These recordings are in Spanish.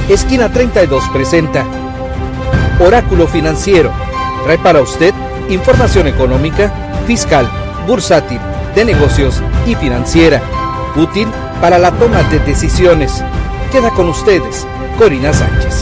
Esquina 32 presenta Oráculo Financiero. Trae para usted información económica, fiscal, bursátil, de negocios y financiera, útil para la toma de decisiones. Queda con ustedes, Corina Sánchez.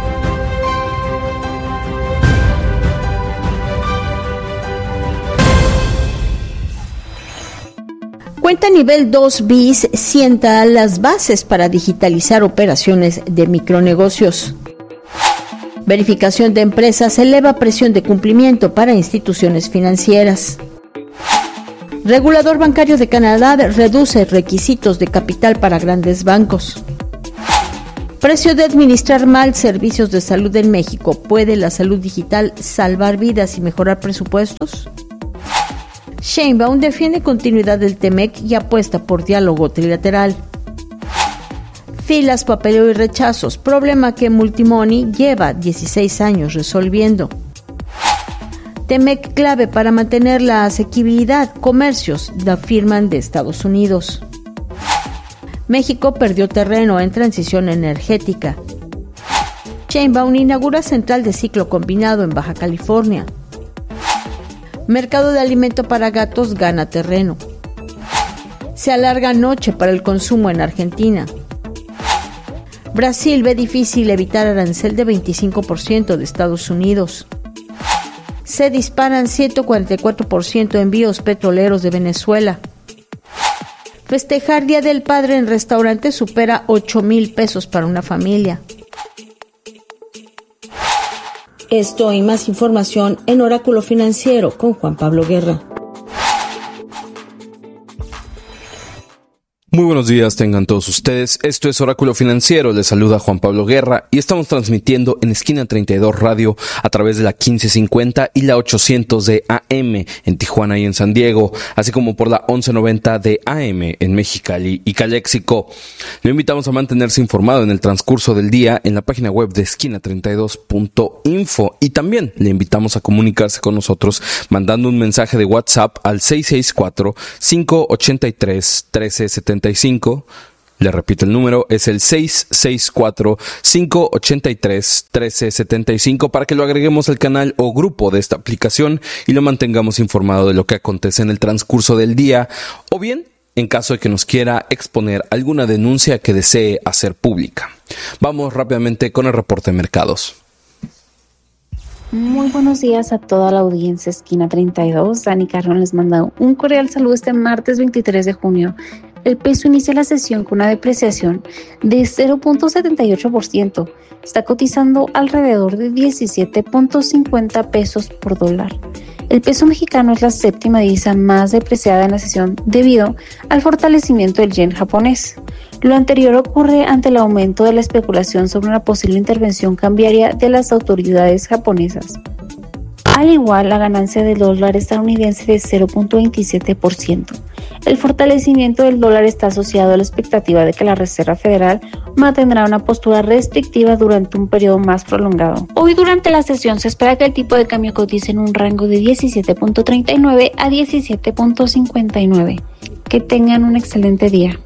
Cuenta nivel 2 BIS sienta las bases para digitalizar operaciones de micronegocios. Verificación de empresas eleva presión de cumplimiento para instituciones financieras. Regulador bancario de Canadá reduce requisitos de capital para grandes bancos. Precio de administrar mal servicios de salud en México. ¿Puede la salud digital salvar vidas y mejorar presupuestos? Sheinbaum defiende continuidad del TEMEC y apuesta por diálogo trilateral. Filas, papeleo y rechazos, problema que Multimoney lleva 16 años resolviendo. TEMEC clave para mantener la asequibilidad, comercios, afirman de Estados Unidos. México perdió terreno en transición energética. Sheinbaum inaugura central de ciclo combinado en Baja California. Mercado de alimento para gatos gana terreno. Se alarga noche para el consumo en Argentina. Brasil ve difícil evitar arancel de 25% de Estados Unidos. Se disparan 144% envíos petroleros de Venezuela. Festejar Día del Padre en restaurante supera 8,000 pesos para una familia. Esto y más información en Oráculo Financiero con Juan Pablo Guerra. Muy buenos días tengan todos ustedes, esto es Oráculo Financiero, les saluda Juan Pablo Guerra y estamos transmitiendo en Esquina 32 Radio a través de la 1550 y la 800 de AM en Tijuana y en San Diego, así como por la 1190 de AM en Mexicali y Caléxico. Lo invitamos a mantenerse informado en el transcurso del día en la página web de esquina32.info y también le invitamos a comunicarse con nosotros mandando un mensaje de WhatsApp al 664-583-1375. Le repito el número, es el 664-583-1375 para que lo agreguemos al canal o grupo de esta aplicación y lo mantengamos informado de lo que acontece en el transcurso del día, o bien en caso de que nos quiera exponer alguna denuncia que desee hacer pública. Vamos rápidamente con el reporte de mercados. Muy buenos días a toda la audiencia Esquina 32. Dani Carrón les manda un cordial saludo este martes 23 de junio. El peso inicia la sesión con una depreciación de 0.78%. Está cotizando alrededor de 17.50 pesos por dólar. El peso mexicano es la séptima divisa más depreciada en la sesión debido al fortalecimiento del yen japonés. Lo anterior ocurre ante el aumento de la especulación sobre una posible intervención cambiaria de las autoridades japonesas. Al igual, la ganancia del dólar estadounidense de 0.27%. El fortalecimiento del dólar está asociado a la expectativa de que la Reserva Federal mantendrá una postura restrictiva durante un periodo más prolongado. Hoy durante la sesión se espera que el tipo de cambio cotice en un rango de 17.39 a 17.59. Que tengan un excelente día.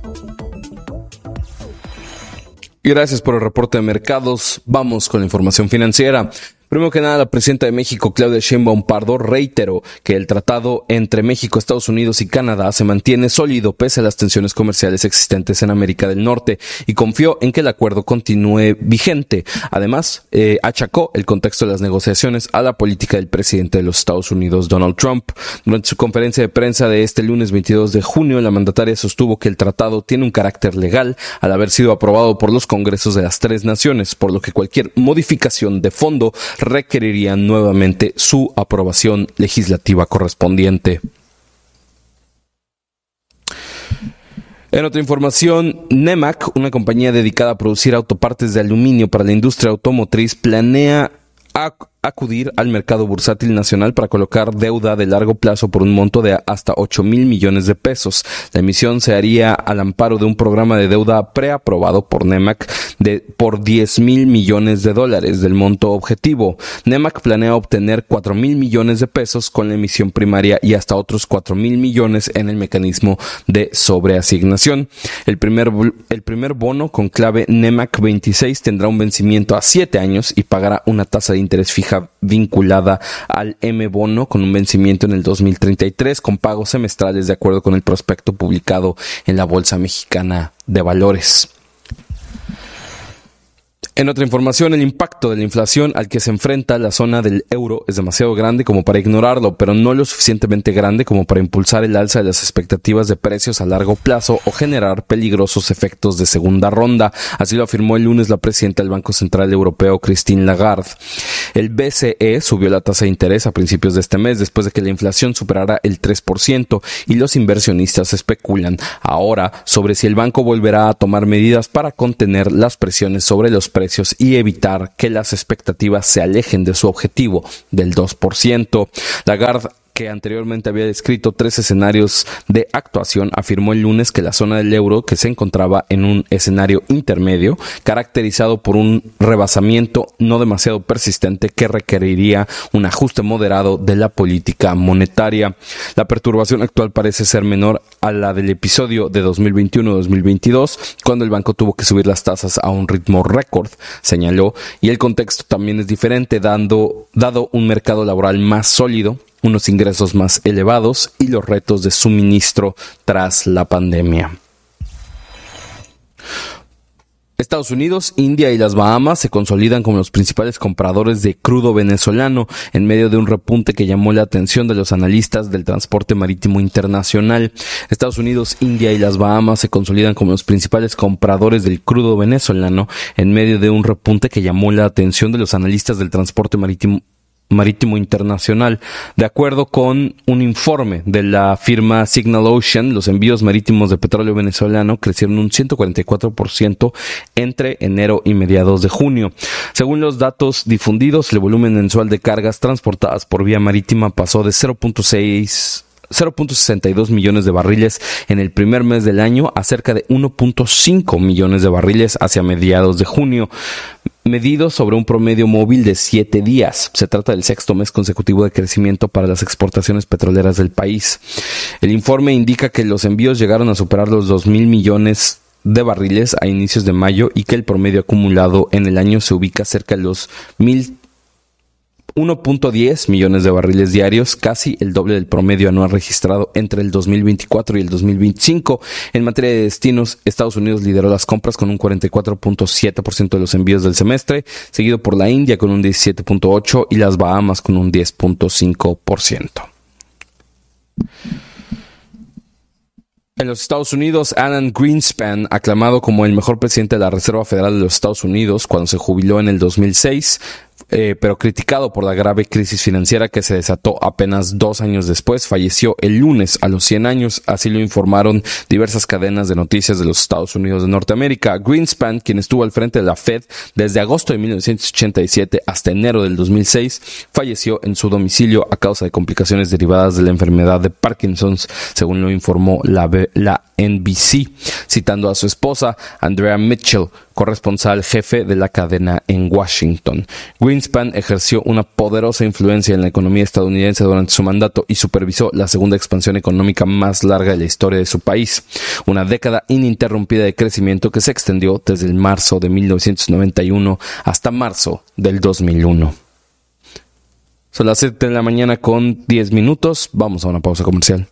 Gracias por el reporte de mercados. Vamos con la información financiera. Primero que nada, la presidenta de México, Claudia Sheinbaum Pardo, reiteró que el tratado entre México, Estados Unidos y Canadá se mantiene sólido pese a las tensiones comerciales existentes en América del Norte y confió en que el acuerdo continúe vigente. Además, achacó el contexto de las negociaciones a la política del presidente de los Estados Unidos, Donald Trump. Durante su conferencia de prensa de este lunes 22 de junio, la mandataria sostuvo que el tratado tiene un carácter legal al haber sido aprobado por los congresos de las tres naciones, por lo que cualquier modificación de fondo requerirían nuevamente su aprobación legislativa correspondiente. En otra información, Nemak, una compañía dedicada a producir autopartes de aluminio para la industria automotriz, planea acudir al mercado bursátil nacional para colocar deuda de largo plazo por un monto de hasta 8,000 millones de pesos. La emisión se haría al amparo de un programa de deuda preaprobado por Nemak, por $10,000 millones del monto objetivo. Nemak planea obtener $4,000 millones con la emisión primaria y hasta otros $4,000 millones en el mecanismo de sobreasignación. El primer bono con clave Nemak 26 tendrá un vencimiento a 7 años y pagará una tasa de interés fija vinculada al M-bono con un vencimiento en el 2033 con pagos semestrales de acuerdo con el prospecto publicado en la Bolsa Mexicana de Valores. En otra información, el impacto de la inflación al que se enfrenta la zona del euro es demasiado grande como para ignorarlo, pero no lo suficientemente grande como para impulsar el alza de las expectativas de precios a largo plazo o generar peligrosos efectos de segunda ronda. Así lo afirmó el lunes la presidenta del Banco Central Europeo, Christine Lagarde. El BCE subió la tasa de interés a principios de este mes después de que la inflación superara el 3% y los inversionistas especulan ahora sobre si el banco volverá a tomar medidas para contener las presiones sobre los precios y evitar que las expectativas se alejen de su objetivo del 2%. Lagarde, que anteriormente había descrito 3 escenarios de actuación, afirmó el lunes que la zona del euro que se encontraba en un escenario intermedio, caracterizado por un rebasamiento no demasiado persistente que requeriría un ajuste moderado de la política monetaria. La perturbación actual parece ser menor a la del episodio de 2021-2022, cuando el banco tuvo que subir las tasas a un ritmo récord, señaló, y el contexto también es diferente, dado un mercado laboral más sólido, unos ingresos más elevados y los retos de suministro tras la pandemia. Estados Unidos, India y las Bahamas se consolidan como los principales compradores de crudo venezolano en medio de un repunte que llamó la atención de los analistas del transporte marítimo internacional. Estados Unidos, India y las Bahamas se consolidan como los principales compradores del crudo venezolano en medio de un repunte que llamó la atención de los analistas del transporte marítimo internacional. De acuerdo con un informe de la firma Signal Ocean, los envíos marítimos de petróleo venezolano crecieron un 144% entre enero y mediados de junio. Según los datos difundidos, el volumen mensual de cargas transportadas por vía marítima pasó de 0.62 millones de barriles en el primer mes del año a cerca de 1.5 millones de barriles hacia mediados de junio, medido sobre un promedio móvil de 7 días. Se trata del 6º mes consecutivo de crecimiento para las exportaciones petroleras del país. El informe indica que los envíos llegaron a superar los 2,000 millones de barriles a inicios de mayo y que el promedio acumulado en el año se ubica cerca de los 1.10 millones de barriles diarios, casi el doble del promedio anual registrado entre el 2024 y el 2025. En materia de destinos, Estados Unidos lideró las compras con un 44.7% de los envíos del semestre, seguido por la India con un 17.8% y las Bahamas con un 10.5%. En los Estados Unidos, Alan Greenspan, aclamado como el mejor presidente de la Reserva Federal de los Estados Unidos cuando se jubiló en el 2006, pero criticado por la grave crisis financiera que se desató apenas 2 años después, falleció el lunes a los 100 años, así lo informaron diversas cadenas de noticias de los Estados Unidos de Norteamérica. Greenspan, quien estuvo al frente de la Fed desde agosto de 1987 hasta enero del 2006, falleció en su domicilio a causa de complicaciones derivadas de la enfermedad de Parkinson, según lo informó la NBC, citando a su esposa, Andrea Mitchell, corresponsal jefe de la cadena en Washington. Greenspan ejerció una poderosa influencia en la economía estadounidense durante su mandato y supervisó la segunda expansión económica más larga de la historia de su país, una década ininterrumpida de crecimiento que se extendió desde el marzo de 1991 hasta marzo del 2001. Son las 7 de la mañana con 10 minutos. Vamos a una pausa comercial.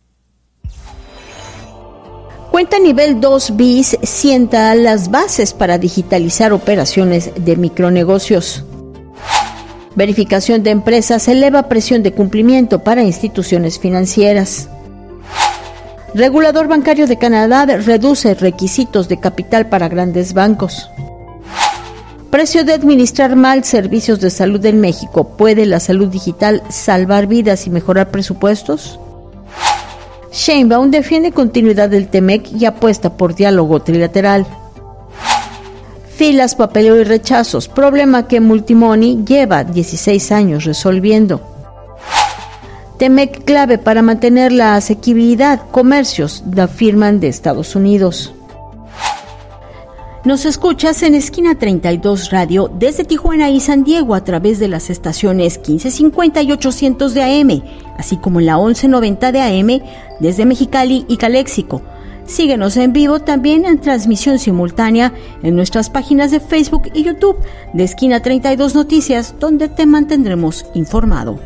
Cuenta nivel 2 BIS sienta las bases para digitalizar operaciones de micronegocios. Verificación de empresas eleva presión de cumplimiento para instituciones financieras. Regulador bancario de Canadá reduce requisitos de capital para grandes bancos. Precio de administrar mal servicios de salud en México. ¿Puede la salud digital salvar vidas y mejorar presupuestos? Sheinbaum defiende continuidad del TEMEC y apuesta por diálogo trilateral. Filas, papeleo y rechazos, problema que Multimoney lleva 16 años resolviendo. TEMEC clave para mantener la asequibilidad, comercios, la firman de Estados Unidos. Nos escuchas en Esquina 32 Radio desde Tijuana y San Diego a través de las estaciones 1550 y 800 de AM, así como en la 1190 de AM desde Mexicali y Caléxico. Síguenos en vivo también en transmisión simultánea en nuestras páginas de Facebook y YouTube de Esquina 32 Noticias, donde te mantendremos informado.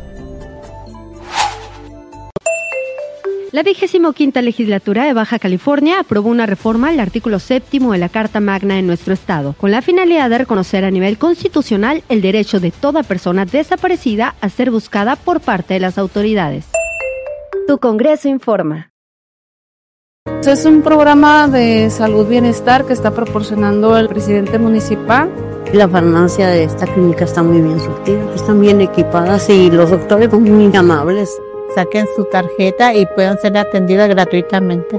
La 25ª Legislatura de Baja California aprobó una reforma al artículo 7º de la Carta Magna de nuestro estado, con la finalidad de reconocer a nivel constitucional el derecho de toda persona desaparecida a ser buscada por parte de las autoridades. Tu Congreso informa. Es un programa de salud bienestar que está proporcionando el presidente municipal. La farmacia de esta clínica está muy bien surtida, están bien equipadas y los doctores son muy amables. Saquen su tarjeta y puedan ser atendidas gratuitamente.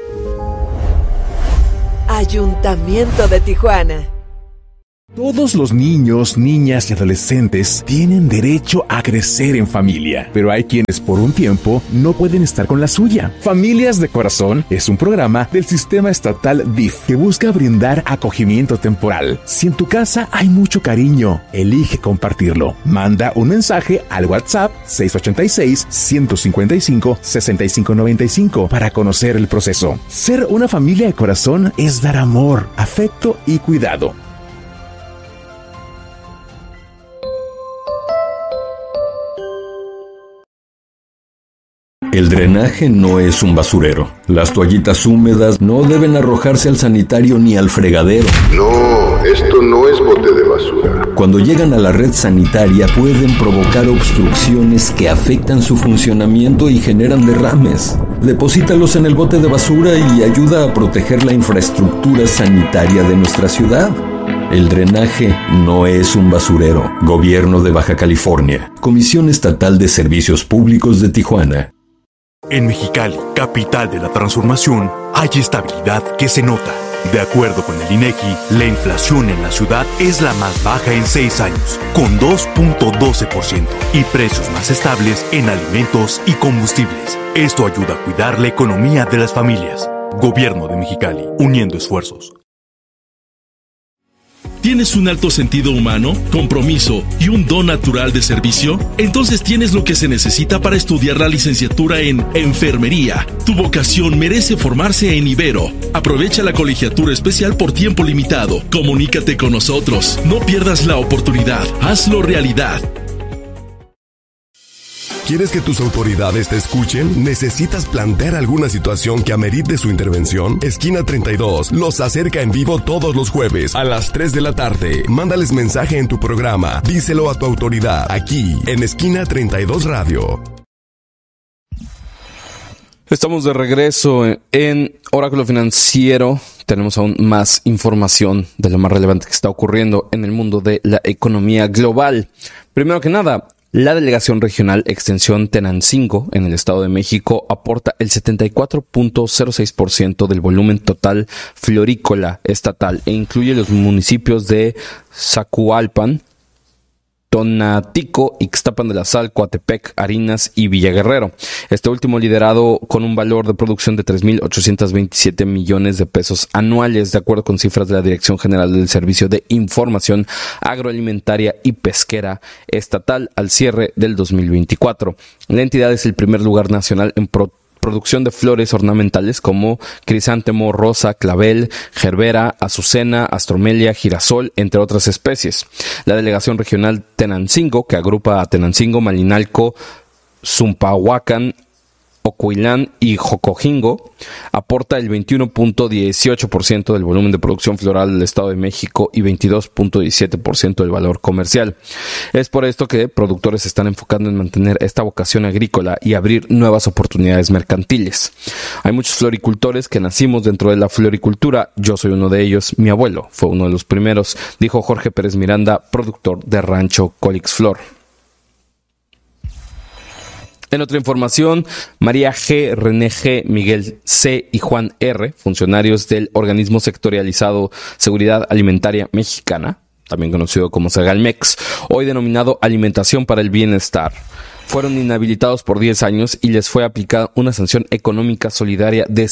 Ayuntamiento de Tijuana. Todos los niños, niñas y adolescentes tienen derecho a crecer en familia, pero hay quienes por un tiempo no pueden estar con la suya. Familias de Corazón es un programa del sistema estatal DIF que busca brindar acogimiento temporal. Si en tu casa hay mucho cariño, elige compartirlo. Manda un mensaje al WhatsApp 686-155-6595 para conocer el proceso. Ser una familia de corazón es dar amor, afecto y cuidado. El drenaje no es un basurero. Las toallitas húmedas no deben arrojarse al sanitario ni al fregadero. No, esto no es bote de basura. Cuando llegan a la red sanitaria pueden provocar obstrucciones que afectan su funcionamiento y generan derrames. Deposítalos en el bote de basura y ayuda a proteger la infraestructura sanitaria de nuestra ciudad. El drenaje no es un basurero. Gobierno de Baja California. Comisión Estatal de Servicios Públicos de Tijuana. En Mexicali, capital de la transformación, hay estabilidad que se nota. De acuerdo con el INEGI, la inflación en la ciudad es la más baja en 6 años, con 2.12%, y precios más estables en alimentos y combustibles. Esto ayuda a cuidar la economía de las familias. Gobierno de Mexicali, uniendo esfuerzos. ¿Tienes un alto sentido humano, compromiso y un don natural de servicio? Entonces tienes lo que se necesita para estudiar la licenciatura en Enfermería. Tu vocación merece formarse en Ibero. Aprovecha la colegiatura especial por tiempo limitado. Comunícate con nosotros. No pierdas la oportunidad. Hazlo realidad. ¿Quieres que tus autoridades te escuchen? ¿Necesitas plantear alguna situación que amerite su intervención? Esquina 32 los acerca en vivo todos los jueves a las 3 de la tarde. Mándales mensaje en tu programa. Díselo a tu autoridad aquí en Esquina 32 Radio. Estamos de regreso en Oráculo Financiero. Tenemos aún más información de lo más relevante que está ocurriendo en el mundo de la economía global. Primero que nada, la Delegación Regional Extensión Tenancingo en el Estado de México aporta el 74.06% del volumen total florícola estatal e incluye los municipios de Zacualpan, Tonatico, Ixtapan de la Sal, Coatepec, Harinas y Villaguerrero. Este último liderado con un valor de producción de 3.827 millones de pesos anuales, de acuerdo con cifras de la Dirección General del Servicio de Información Agroalimentaria y Pesquera Estatal al cierre del 2024. La entidad es el primer lugar nacional en producción de flores ornamentales como crisántemo, rosa, clavel, gerbera, azucena, astromelia, girasol, entre otras especies. La Delegación Regional Tenancingo, que agrupa a Tenancingo, Malinalco, Zumpahuacán, Ocuilán y Jocojingo, aporta el 21.18% del volumen de producción floral del Estado de México y 22.17% del valor comercial. Es por esto que productores se están enfocando en mantener esta vocación agrícola y abrir nuevas oportunidades mercantiles. Hay muchos floricultores que nacimos dentro de la floricultura. Yo soy uno de ellos. Mi abuelo fue uno de los primeros, dijo Jorge Pérez Miranda, productor de Rancho Colix Flor. En otra información, María G., René G., Miguel C. y Juan R., funcionarios del organismo sectorializado Seguridad Alimentaria Mexicana, también conocido como Segalmex, hoy denominado Alimentación para el Bienestar, fueron inhabilitados por 10 años y les fue aplicada una sanción económica solidaria de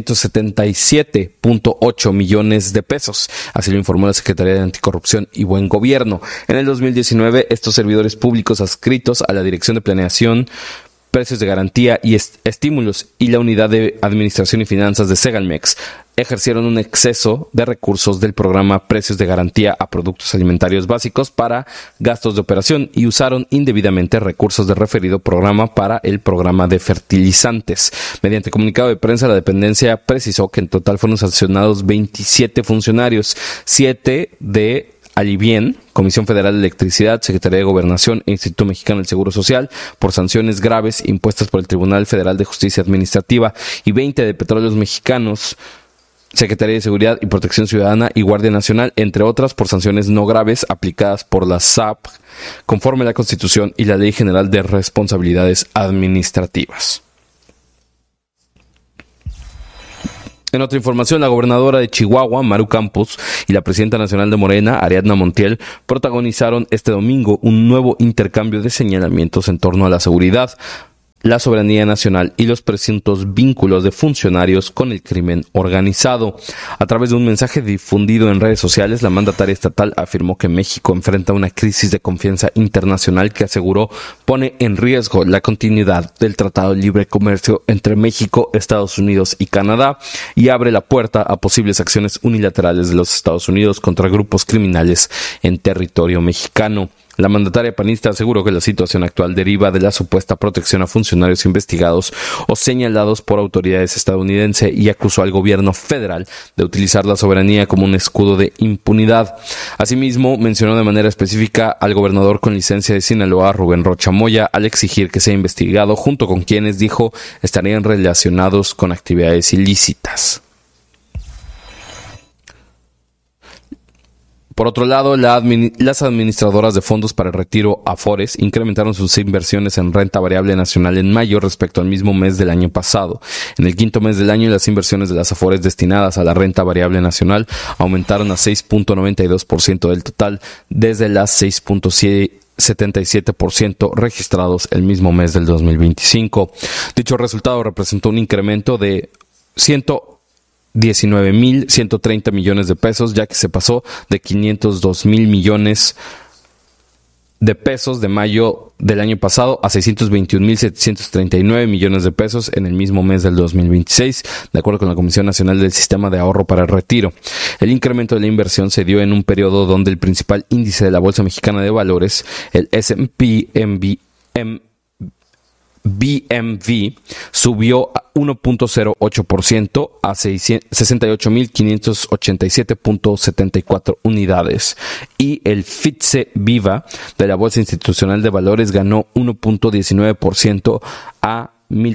777.8 millones de pesos. Así lo informó la Secretaría de Anticorrupción y Buen Gobierno. En el 2019, estos servidores públicos adscritos a la Dirección de Planeación, Precios de Garantía y Estímulos y la Unidad de Administración y Finanzas de Segalmex ejercieron un exceso de recursos del programa Precios de Garantía a Productos Alimentarios Básicos para gastos de operación y usaron indebidamente recursos del referido programa para el programa de fertilizantes. Mediante comunicado de prensa, la dependencia precisó que en total fueron sancionados 27 funcionarios, 7 de Alivien, Comisión Federal de Electricidad, Secretaría de Gobernación e Instituto Mexicano del Seguro Social, por sanciones graves impuestas por el Tribunal Federal de Justicia Administrativa, y 20 de Petróleos Mexicanos, Secretaría de Seguridad y Protección Ciudadana y Guardia Nacional, entre otras, por sanciones no graves aplicadas por la SAP, conforme a la Constitución y la Ley General de Responsabilidades Administrativas. En otra información, la gobernadora de Chihuahua, Maru Campos, y la presidenta nacional de Morena, Ariadna Montiel, protagonizaron este domingo un nuevo intercambio de señalamientos en torno a la seguridad, la soberanía nacional y los presuntos vínculos de funcionarios con el crimen organizado. A través de un mensaje difundido en redes sociales, la mandataria estatal afirmó que México enfrenta una crisis de confianza internacional que, aseguró, pone en riesgo la continuidad del Tratado de Libre Comercio entre México, Estados Unidos y Canadá, y abre la puerta a posibles acciones unilaterales de los Estados Unidos contra grupos criminales en territorio mexicano. La mandataria panista aseguró que la situación actual deriva de la supuesta protección a funcionarios investigados o señalados por autoridades estadounidenses y acusó al gobierno federal de utilizar la soberanía como un escudo de impunidad. Asimismo, mencionó de manera específica al gobernador con licencia de Sinaloa, Rubén Rocha Moya, al exigir que sea investigado junto con quienes, dijo, estarían relacionados con actividades ilícitas. Por otro lado, las administradoras de fondos para el retiro Afores incrementaron sus inversiones en renta variable nacional en mayo respecto al mismo mes del año pasado. En el quinto mes del año, las inversiones de las Afores destinadas a la renta variable nacional aumentaron a 6.92% del total, desde las 6.77% registrados el mismo mes del 2025. Dicho resultado representó un incremento de 19.130 millones de pesos, ya que se pasó de 502.000 millones de pesos de mayo del año pasado a 621.739 millones de pesos en el mismo mes del 2026, de acuerdo con la Comisión Nacional del Sistema de Ahorro para el Retiro. El incremento de la inversión se dio en un periodo donde el principal índice de la Bolsa Mexicana de Valores, el S&P BMV, subió a 1.08% a 68.587.74 unidades, y el FTSE Viva de la Bolsa Institucional de Valores ganó 1.19% a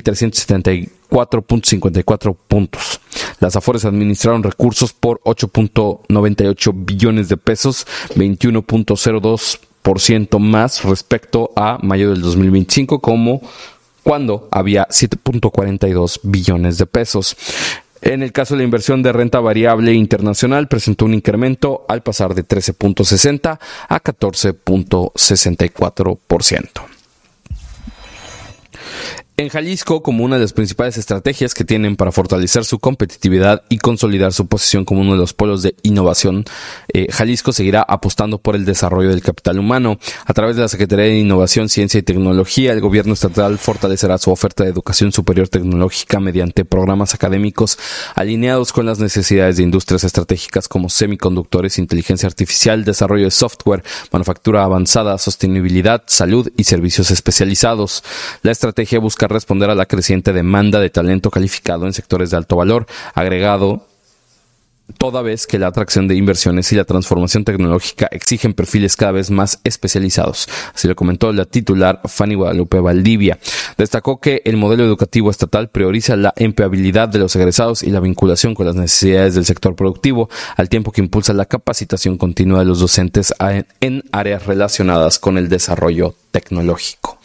1.374.54 puntos. Las Afores administraron recursos por 8.98 billones de pesos, 21.02% más respecto a mayo del 2025, cuando había 7.42 billones de pesos. En el caso de la inversión de renta variable internacional, presentó un incremento al pasar de 13.60 a 14.64%. En Jalisco, como una de las principales estrategias que tienen para fortalecer su competitividad y consolidar su posición como uno de los polos de innovación, Jalisco seguirá apostando por el desarrollo del capital humano. A través de la Secretaría de Innovación, Ciencia y Tecnología, el gobierno estatal fortalecerá su oferta de educación superior tecnológica mediante programas académicos alineados con las necesidades de industrias estratégicas como semiconductores, inteligencia artificial, desarrollo de software, manufactura avanzada, sostenibilidad, salud y servicios especializados. La estrategia busca responder a la creciente demanda de talento calificado en sectores de alto valor agregado, toda vez que la atracción de inversiones y la transformación tecnológica exigen perfiles cada vez más especializados. Así lo comentó la titular Fanny Guadalupe Valdivia. Destacó que el modelo educativo estatal prioriza la empleabilidad de los egresados y la vinculación con las necesidades del sector productivo, al tiempo que impulsa la capacitación continua de los docentes en áreas relacionadas con el desarrollo tecnológico.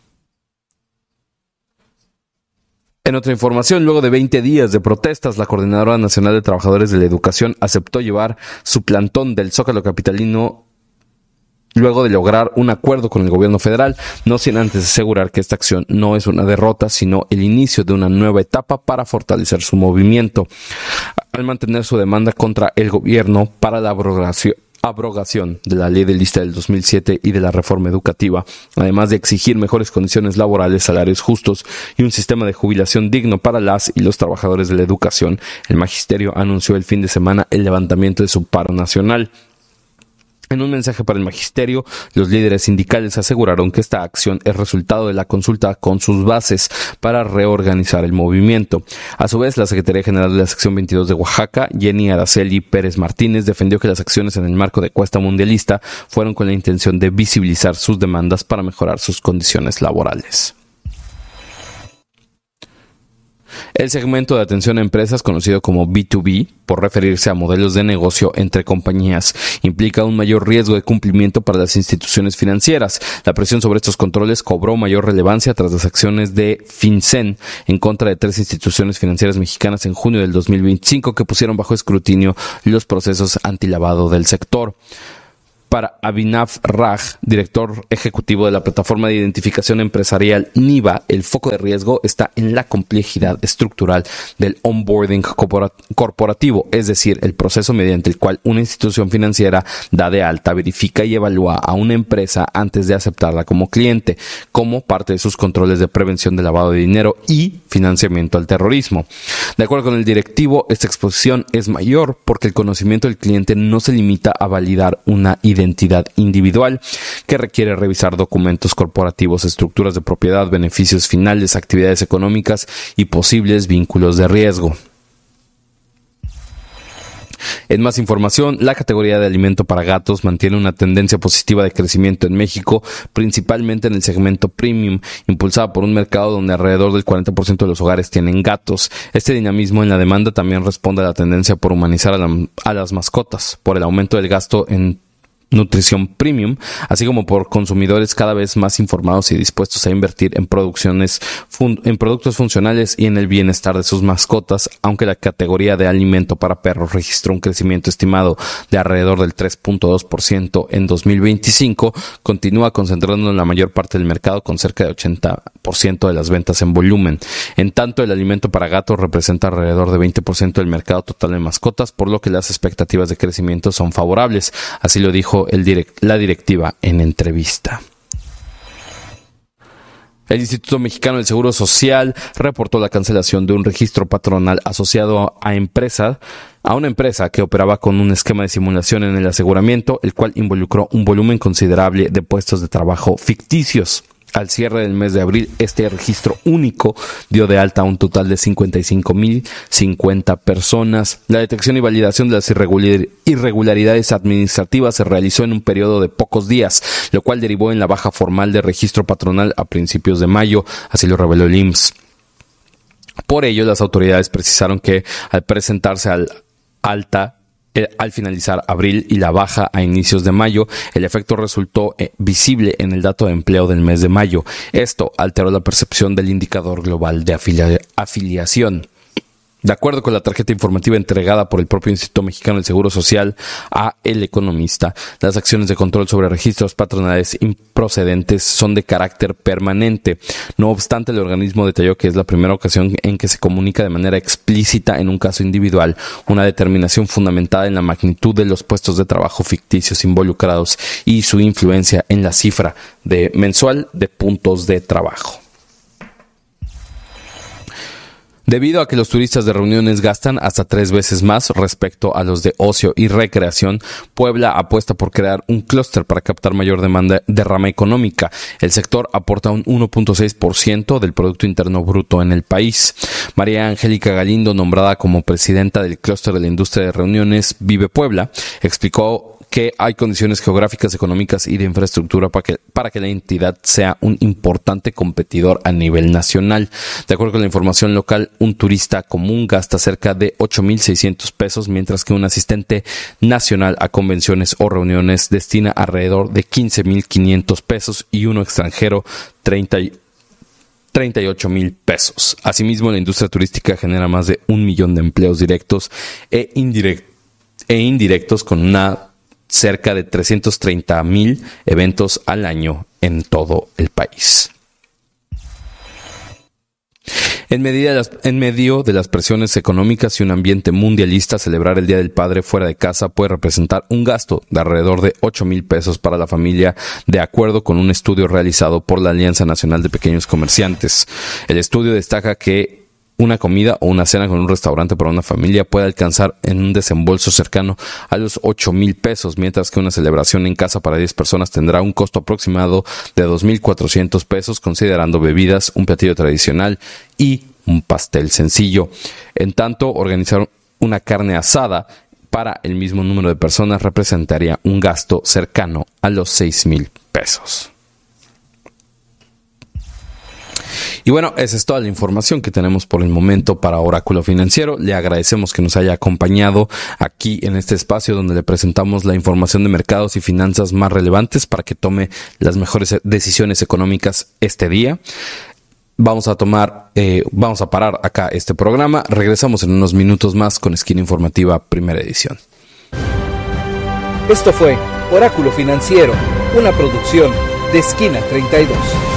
En otra información, luego de 20 días de protestas, la Coordinadora Nacional de Trabajadores de la Educación aceptó llevar su plantón del Zócalo capitalino luego de lograr un acuerdo con el gobierno federal, no sin antes asegurar que esta acción no es una derrota, sino el inicio de una nueva etapa para fortalecer su movimiento, al mantener su demanda contra el gobierno para la abrogación de la ley de lista del 2007 y de la reforma educativa, además de exigir mejores condiciones laborales, salarios justos y un sistema de jubilación digno para las y los trabajadores de la educación. El magisterio anunció el fin de semana el levantamiento de su paro nacional. En un mensaje para el magisterio, los líderes sindicales aseguraron que esta acción es resultado de la consulta con sus bases para reorganizar el movimiento. A su vez, la Secretaría General de la Sección 22 de Oaxaca, Jenny Araceli Pérez Martínez, defendió que las acciones en el marco de Cuesta Mundialista fueron con la intención de visibilizar sus demandas para mejorar sus condiciones laborales. El segmento de atención a empresas, conocido como B2B, por referirse a modelos de negocio entre compañías, implica un mayor riesgo de cumplimiento para las instituciones financieras. La presión sobre estos controles cobró mayor relevancia tras las acciones de FinCEN en contra de 3 instituciones financieras mexicanas en junio del 2025 que pusieron bajo escrutinio los procesos antilavado del sector. Para Abhinav Raj, director ejecutivo de la plataforma de identificación empresarial NIVA, el foco de riesgo está en la complejidad estructural del onboarding corporativo, es decir, el proceso mediante el cual una institución financiera da de alta, verifica y evalúa a una empresa antes de aceptarla como cliente, como parte de sus controles de prevención de lavado de dinero y financiamiento al terrorismo. De acuerdo con el directivo, esta exposición es mayor porque el conocimiento del cliente no se limita a validar una identidad individual, que requiere revisar documentos corporativos, estructuras de propiedad, beneficios finales, actividades económicas y posibles vínculos de riesgo. En más información, la categoría de alimento para gatos mantiene una tendencia positiva de crecimiento en México, principalmente en el segmento premium, impulsada por un mercado donde alrededor del 40% de los hogares tienen gatos. Este dinamismo en la demanda también responde a la tendencia por humanizar a las mascotas, por el aumento del gasto en nutrición premium, así como por consumidores cada vez más informados y dispuestos a invertir en productos funcionales y en el bienestar de sus mascotas, aunque la categoría de alimento para perros registró un crecimiento estimado de alrededor del 3.2% en 2025, continúa concentrando en la mayor parte del mercado con cerca de 80% de las ventas en volumen. En tanto, el alimento para gatos representa alrededor de 20% del mercado total de mascotas, por lo que las expectativas de crecimiento son favorables, así lo dijo la directiva en entrevista. El Instituto Mexicano del Seguro Social reportó la cancelación de un registro patronal asociado a una empresa que operaba con un esquema de simulación en el aseguramiento, el cual involucró un volumen considerable de puestos de trabajo ficticios. Al cierre del mes de abril, este registro único dio de alta a un total de 55,050 personas. La detección y validación de las irregularidades administrativas se realizó en un periodo de pocos días, lo cual derivó en la baja formal de registro patronal a principios de mayo, así lo reveló el IMSS. Por ello, las autoridades precisaron que al presentarse al finalizar abril y la baja a inicios de mayo, el efecto resultó visible en el dato de empleo del mes de mayo. Esto alteró la percepción del indicador global de afiliación. De acuerdo con la tarjeta informativa entregada por el propio Instituto Mexicano del Seguro Social a El Economista, las acciones de control sobre registros patronales improcedentes son de carácter permanente. No obstante, el organismo detalló que es la primera ocasión en que se comunica de manera explícita en un caso individual una determinación fundamentada en la magnitud de los puestos de trabajo ficticios involucrados y su influencia en la cifra mensual de puntos de trabajo. Debido a que los turistas de reuniones gastan hasta 3 veces más respecto a los de ocio y recreación, Puebla apuesta por crear un clúster para captar mayor derrama económica. El sector aporta un 1.6% del Producto Interno Bruto en el país. María Angélica Galindo, nombrada como presidenta del clúster de la industria de reuniones Vive Puebla, explicó que hay condiciones geográficas, económicas y de infraestructura para que la entidad sea un importante competidor a nivel nacional. De acuerdo con la información local, un turista común gasta cerca de 8,600 pesos, mientras que un asistente nacional a convenciones o reuniones destina alrededor de 15,500 pesos y uno extranjero 38,000 pesos. Asimismo, la industria turística genera más de 1 millón de empleos directos e indirectos con una cerca de 330,000 eventos al año en todo el país. En medio de las presiones económicas y un ambiente mundialista, celebrar el Día del Padre fuera de casa puede representar un gasto de alrededor de 8,000 pesos para la familia, de acuerdo con un estudio realizado por la Alianza Nacional de Pequeños Comerciantes. El estudio destaca que una comida o una cena con un restaurante para una familia puede alcanzar en un desembolso cercano a los 8,000 pesos, mientras que una celebración en casa para 10 personas tendrá un costo aproximado de 2,400 pesos, considerando bebidas, un platillo tradicional y un pastel sencillo. En tanto, organizar una carne asada para el mismo número de personas representaría un gasto cercano a los 6,000 pesos. Y bueno, esa es toda la información que tenemos por el momento para Oráculo Financiero. Le agradecemos que nos haya acompañado aquí en este espacio donde le presentamos la información de mercados y finanzas más relevantes para que tome las mejores decisiones económicas este día. Vamos a parar acá este programa. Regresamos en unos minutos más con Esquina Informativa, primera edición. Esto fue Oráculo Financiero, una producción de Esquina 32.